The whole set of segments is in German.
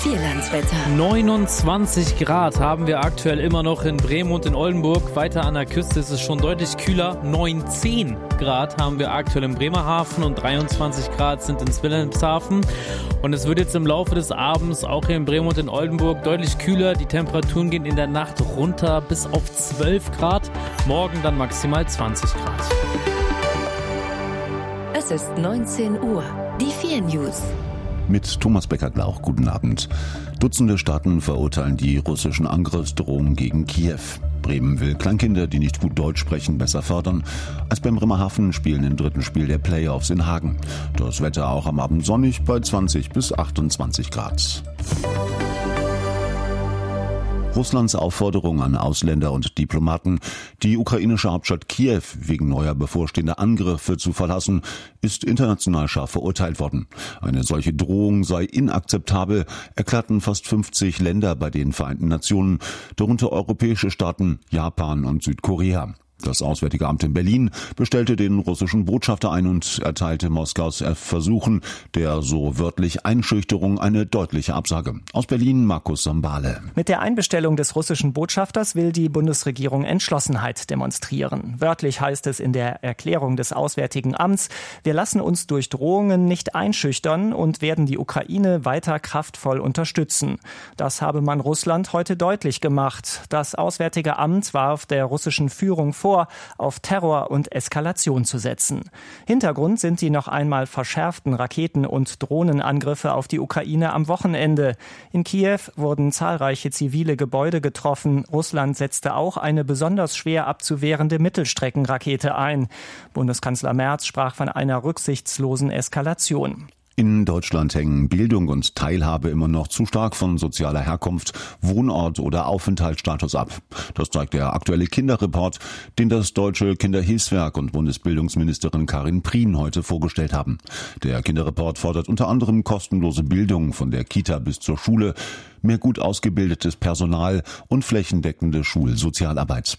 Vierlandswetter. 29 Grad haben wir aktuell immer noch in Bremen und in Oldenburg. Weiter an der Küste ist es schon deutlich kühler. 19 Grad haben wir aktuell im Bremerhaven und 23 Grad sind in Wilhelmshaven. Und es wird jetzt im Laufe des Abends auch hier in Bremen und in Oldenburg deutlich kühler. Die Temperaturen gehen in der Nacht runter bis auf 12 Grad. Morgen dann maximal 20 Grad. Es ist 19 Uhr. Die 4 News. Mit Thomas Becker-Glauch, guten Abend. Dutzende Staaten verurteilen die russischen Angriffsdrohungen gegen Kiew. Bremen will Kleinkinder, die nicht gut Deutsch sprechen, besser fördern. Als beim Bremerhaven spielen im dritten Spiel der Playoffs in Hagen. Das Wetter auch am Abend sonnig bei 20 bis 28 Grad. Russlands Aufforderung an Ausländer und Diplomaten, die ukrainische Hauptstadt Kiew wegen neuer bevorstehender Angriffe zu verlassen, ist international scharf verurteilt worden. Eine solche Drohung sei inakzeptabel, erklärten fast 50 Länder bei den Vereinten Nationen, darunter europäische Staaten, Japan und Südkorea. Das Auswärtige Amt in Berlin bestellte den russischen Botschafter ein und erteilte Moskaus Versuchen der so wörtlich Einschüchterung eine deutliche Absage. Aus Berlin Markus Sambale. Mit der Einbestellung des russischen Botschafters will die Bundesregierung Entschlossenheit demonstrieren. Wörtlich heißt es in der Erklärung des Auswärtigen Amts: Wir lassen uns durch Drohungen nicht einschüchtern und werden die Ukraine weiter kraftvoll unterstützen. Das habe man Russland heute deutlich gemacht. Das Auswärtige Amt warf der russischen Führung vor, auf Terror und Eskalation zu setzen. Hintergrund sind die noch einmal verschärften Raketen- und Drohnenangriffe auf die Ukraine am Wochenende. In Kiew wurden zahlreiche zivile Gebäude getroffen. Russland setzte auch eine besonders schwer abzuwehrende Mittelstreckenrakete ein. Bundeskanzler Merz sprach von einer rücksichtslosen Eskalation. In Deutschland hängen Bildung und Teilhabe immer noch zu stark von sozialer Herkunft, Wohnort oder Aufenthaltsstatus ab. Das zeigt der aktuelle Kinderreport, den das Deutsche Kinderhilfswerk und Bundesbildungsministerin Karin Prien heute vorgestellt haben. Der Kinderreport fordert unter anderem kostenlose Bildung von der Kita bis zur Schule, mehr gut ausgebildetes Personal und flächendeckende Schulsozialarbeit.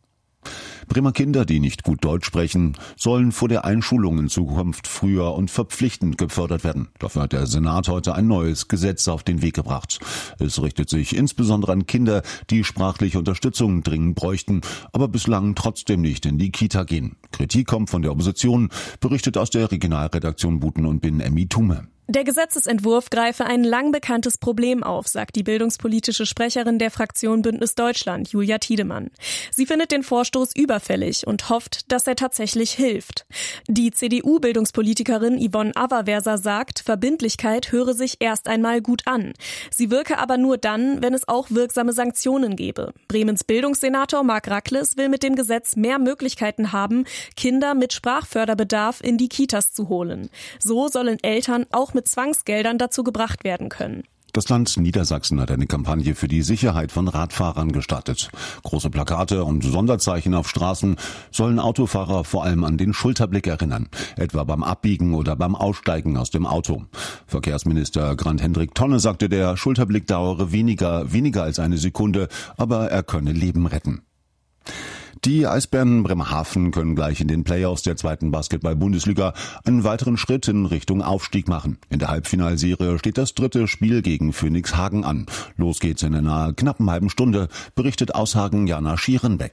Bremer Kinder, die nicht gut Deutsch sprechen, sollen vor der Einschulung in Zukunft früher und verpflichtend gefördert werden. Dafür hat der Senat heute ein neues Gesetz auf den Weg gebracht. Es richtet sich insbesondere an Kinder, die sprachliche Unterstützung dringend bräuchten, aber bislang trotzdem nicht in die Kita gehen. Kritik kommt von der Opposition, berichtet aus der Regionalredaktion Buten und Bin Emmy Thume. Der Gesetzesentwurf greife ein lang bekanntes Problem auf, sagt die bildungspolitische Sprecherin der Fraktion Bündnis Deutschland, Julia Tiedemann. Sie findet den Vorstoß überfällig und hofft, dass er tatsächlich hilft. Die CDU-Bildungspolitikerin Yvonne Averwerser sagt, Verbindlichkeit höre sich erst einmal gut an. Sie wirke aber nur dann, wenn es auch wirksame Sanktionen gäbe. Bremens Bildungssenator Marc Rackles will mit dem Gesetz mehr Möglichkeiten haben, Kinder mit Sprachförderbedarf in die Kitas zu holen. So sollen Eltern auch mit Zwangsgeldern dazu gebracht werden können. Das Land Niedersachsen hat eine Kampagne für die Sicherheit von Radfahrern gestartet. Große Plakate und Sonderzeichen auf Straßen sollen Autofahrer vor allem an den Schulterblick erinnern, etwa beim Abbiegen oder beim Aussteigen aus dem Auto. Verkehrsminister Grant-Hendrik Tonne sagte, der Schulterblick dauere weniger als eine Sekunde, aber er könne Leben retten. Die Eisbären Bremerhaven können gleich in den Playoffs der zweiten Basketball-Bundesliga einen weiteren Schritt in Richtung Aufstieg machen. In der Halbfinalserie steht das dritte Spiel gegen Phoenix Hagen an. Los geht's in einer knappen halben Stunde, berichtet aus Hagen Jana Schierenbeck.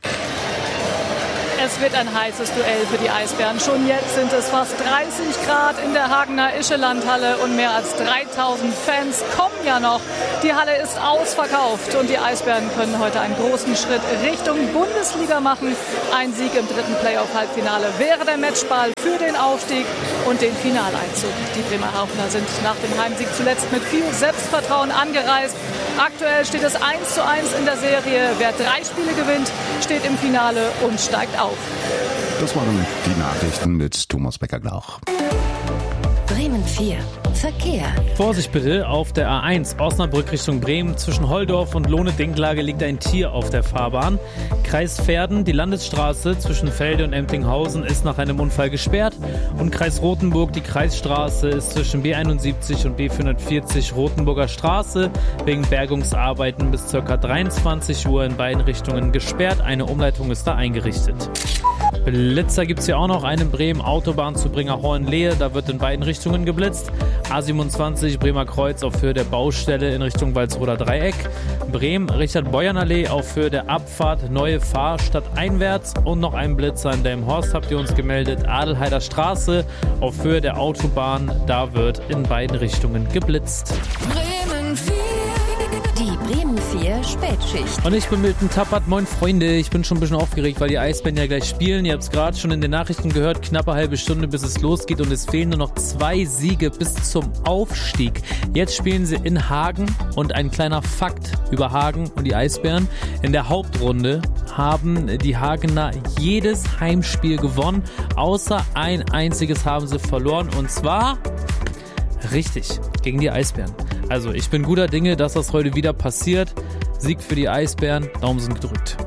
Es wird ein heißes Duell für die Eisbären. Schon jetzt sind es fast 30 Grad in der Hagener Ischelandhalle und mehr als 3000 Fans kommen ja noch. Die Halle ist ausverkauft und die Eisbären können heute einen großen Schritt Richtung Bundesliga machen. Ein Sieg im dritten Playoff-Halbfinale wäre der Matchball für den Aufstieg und den Finaleinzug. Die Bremerhavener sind nach dem Heimsieg zuletzt mit viel Selbstvertrauen angereist. Aktuell steht es 1:1 in der Serie. Wer 3 Spiele gewinnt, steht im Finale und steigt auf. Das waren die Nachrichten mit Thomas Becker-Glauch. Bremen 4. Verkehr. Vorsicht bitte, auf der A1 Osnabrück Richtung Bremen zwischen Holdorf und Lohne-Dinklage liegt ein Tier auf der Fahrbahn. Kreis Verden, die Landesstraße zwischen Felde und Emptinghausen ist nach einem Unfall gesperrt. Und Kreis Rothenburg, die Kreisstraße ist zwischen B71 und B440 Rothenburger Straße wegen Bergungsarbeiten bis ca. 23 Uhr in beiden Richtungen gesperrt. Eine Umleitung ist da eingerichtet. Blitzer gibt es hier auch noch, einen in Bremen, Autobahnzubringer Hornlehe, da wird in beiden Richtungen geblitzt. A27 Bremer Kreuz auf Höhe der Baustelle in Richtung Walsroder Dreieck. Bremen, Richard-Beuern-Allee auf Höhe der Abfahrt Neue Fahrstadt einwärts. Und noch ein Blitzer in Delmenhorst habt ihr uns gemeldet, Adelheider Straße auf Höhe der Autobahn, da wird in beiden Richtungen geblitzt. Bremen 4. Die Bremen 4 Spätschicht. Und ich bin Milton Tappert. Moin Freunde, ich bin schon ein bisschen aufgeregt, weil die Eisbären ja gleich spielen. Ihr habt es gerade schon in den Nachrichten gehört, knappe halbe Stunde bis es losgeht und es fehlen nur noch 2 Siege bis zum Aufstieg. Jetzt spielen sie in Hagen und ein kleiner Fakt über Hagen und die Eisbären. In der Hauptrunde haben die Hagener jedes Heimspiel gewonnen, außer ein einziges haben sie verloren und zwar richtig gegen die Eisbären. Also ich bin guter Dinge, dass das heute wieder passiert. Sieg für die Eisbären, Daumen sind gedrückt.